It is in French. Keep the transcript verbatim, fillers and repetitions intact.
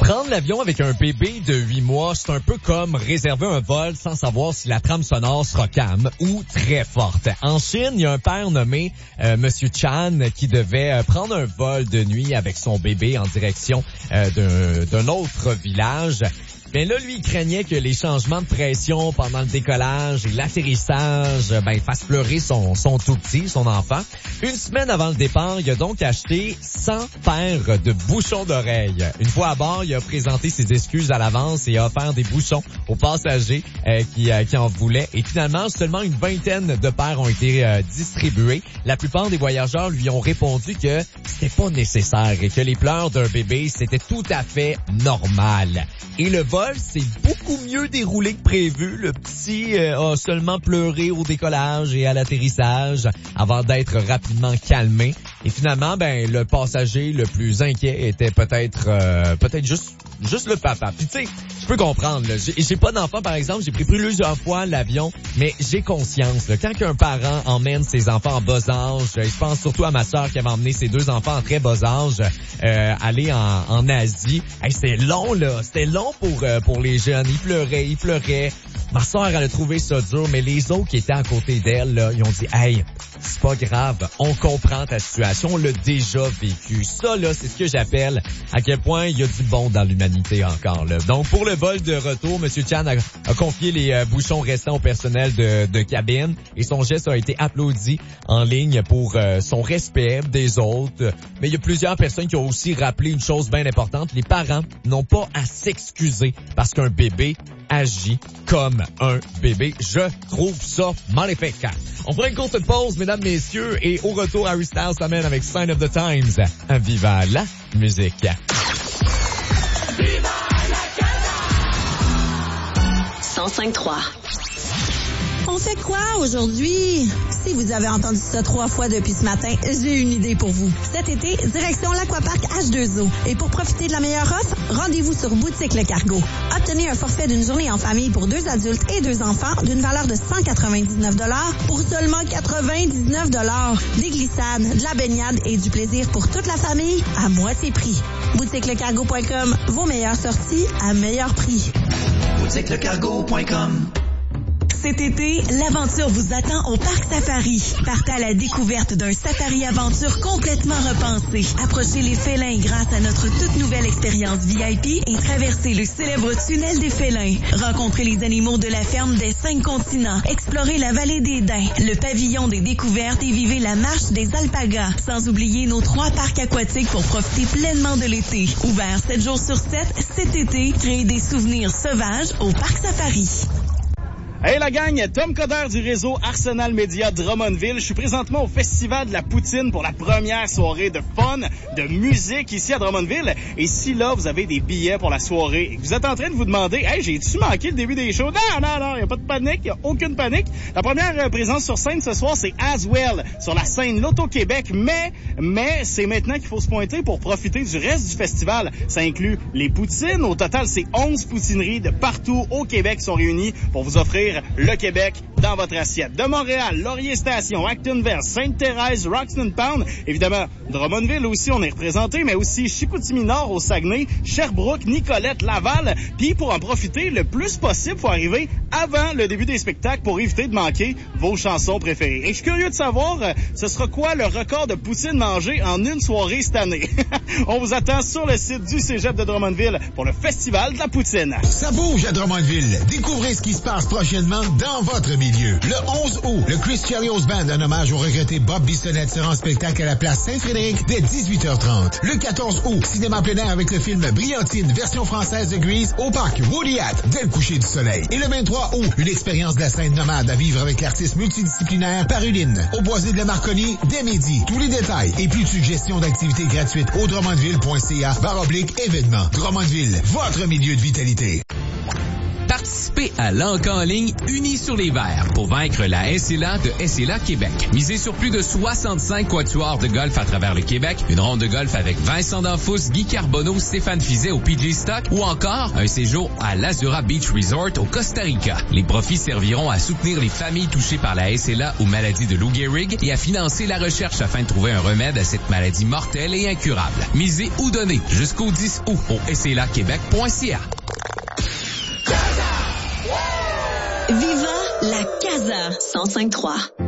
Prendre l'avion avec un bébé de huit mois, c'est un peu comme réserver un vol sans savoir si la trame sonore sera calme ou très forte. En Chine, il y a un père nommé euh, Monsieur Chan qui devait euh, prendre un vol de nuit avec son bébé en direction euh, d'un, d'un autre village. Mais là, lui, il craignait que les changements de pression pendant le décollage et l'atterrissage ben, fassent pleurer son, son tout petit, son enfant. Une semaine avant le départ, il a donc acheté cent paires de bouchons d'oreilles. Une fois à bord, il a présenté ses excuses à l'avance et a offert des bouchons aux passagers euh, qui, euh, qui en voulaient. Et finalement, seulement une vingtaine de paires ont été euh, distribuées. La plupart des voyageurs lui ont répondu que c'était pas nécessaire et que les pleurs d'un bébé, c'était tout à fait normal. Et le vol s'est beaucoup mieux déroulé que prévu. Le petit euh, a seulement pleuré au décollage et à l'atterrissage avant d'être rapidement calmé. Et finalement, ben le passager le plus inquiet était peut-être euh, peut-être juste juste le papa. Puis tu sais, je peux comprendre. Là. J'ai, j'ai pas d'enfant, par exemple. J'ai pris plusieurs fois l'avion, mais j'ai conscience. Là, quand un parent emmène ses enfants en bas âge, je pense surtout à ma sœur qui avait emmené ses deux enfants en très bas âge euh, aller en, en Asie. Hey, c'était long, là. C'était long pour euh, pour les jeunes. Ils pleuraient, ils pleuraient. Ma sœur, elle a trouvé ça dur, mais les autres qui étaient à côté d'elle, là, ils ont dit « Hey, c'est pas grave, on comprend ta situation, on l'a déjà vécu. » Ça, là, c'est ce que j'appelle à quel point il y a du bon dans l'humanité encore, là. Donc, pour le vol de retour, M. Chan a, a confié les euh, bouchons restants au personnel de, de cabine et son geste a été applaudi en ligne pour euh, son respect des autres. Mais il y a plusieurs personnes qui ont aussi rappelé une chose bien importante. Les parents n'ont pas à s'excuser parce qu'un bébé agit comme un bébé. Je trouve ça magnifique. On prend une courte pause, mesdames, messieurs, et au retour, Harry Styles s'amène avec Sign of the Times. Viva la musique. Viva la cent cinq trois. On fait quoi aujourd'hui? Si vous avez entendu ça trois fois depuis ce matin, j'ai une idée pour vous. Cet été, direction l'Aquapark H deux O. Et pour profiter de la meilleure offre, rendez-vous sur Boutique Le Cargo. Obtenez un forfait d'une journée en famille pour deux adultes et deux enfants d'une valeur de cent quatre-vingt-dix-neuf dollars pour seulement quatre-vingt-dix-neuf dollars. Des glissades, de la baignade et du plaisir pour toute la famille à moitié prix. boutique le cargo point com, vos meilleures sorties à meilleur prix. boutique le cargo point com. Cet été, l'aventure vous attend au Parc Safari. Partez à la découverte d'un safari-aventure complètement repensé. Approchez les félins grâce à notre toute nouvelle expérience V I P et traversez le célèbre tunnel des félins. Rencontrez les animaux de la ferme des cinq continents. Explorez la vallée des Daims, le pavillon des découvertes et vivez la marche des alpagas. Sans oublier nos trois parcs aquatiques pour profiter pleinement de l'été. Ouvert sept jours sur sept, cet été, créez des souvenirs sauvages au Parc Safari. Hey la gang, Tom Coder du réseau Arsenal Média Drummondville. Je suis présentement au Festival de la Poutine pour la première soirée de fun, de musique ici à Drummondville. Et si là, vous avez des billets pour la soirée et que vous êtes en train de vous demander « Hey, j'ai-tu manqué le début des shows? » Non, non, non, il n'y a pas de panique, il n'y a aucune panique. La première euh, présence sur scène ce soir, c'est Aswell, sur la scène L'Auto-Québec. Mais, mais, c'est maintenant qu'il faut se pointer pour profiter du reste du festival. Ça inclut les poutines. Au total, c'est onze poutineries de partout au Québec qui sont réunies pour vous offrir le Québec dans votre assiette. De Montréal, Laurier Station, Actonville, Sainte-Thérèse, Roxton Pound, évidemment, Drummondville aussi, on est représenté, mais aussi Chicoutimi-Nord au Saguenay, Sherbrooke, Nicolette, Laval. Puis pour en profiter le plus possible, faut arriver avant le début des spectacles pour éviter de manquer vos chansons préférées. Et je suis curieux de savoir, euh, ce sera quoi le record de poutine mangée en une soirée cette année? On vous attend sur le site du Cégep de Drummondville pour le Festival de la Poutine. Ça bouge à Drummondville. Découvrez ce qui se passe prochainement dans votre milieu. Le onze août, le Chris Chelios Band, un hommage au regretté Bob Bissonnette, sera en spectacle à la place Saint-Frédéric dès dix-huit heures trente. Le quatorze août, cinéma plein air avec le film Brillantine, version française de Grease, au parc Woody Hat, dès le coucher du soleil. Et le vingt-trois août, une expérience de la scène nomade à vivre avec l'artiste multidisciplinaire Paruline, au Boisé de la Marconi, dès midi. Tous les détails et plus de suggestions d'activités gratuites au drummondville point c a barre oblique événements. Drummondville, votre milieu de vitalité. Participez à l'Encan en ligne Unis sur les verts pour vaincre la S L A de S L A Québec. Misez sur plus de soixante-cinq quatuors de golf à travers le Québec, une ronde de golf avec Vincent Danfous, Guy Carbonneau, Stéphane Fizet au P G Stock ou encore un séjour à l'Azura Beach Resort au Costa Rica. Les profits serviront à soutenir les familles touchées par la S L A ou maladie de Lou Gehrig et à financer la recherche afin de trouver un remède à cette maladie mortelle et incurable. Misez ou donnez jusqu'au dix août au S L A Québec point C A. Viva la Casa cent cinq trois.